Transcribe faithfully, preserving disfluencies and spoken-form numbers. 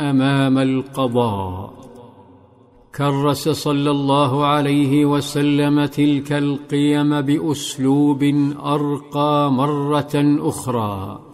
أمام القضاء. كرس صلى الله عليه وسلم تلك القيم بأسلوب أرقى مرة أخرى،